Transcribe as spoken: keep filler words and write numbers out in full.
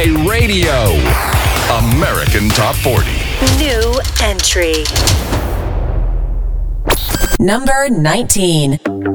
Play Radio. American Top forty. New entry. Number nineteen.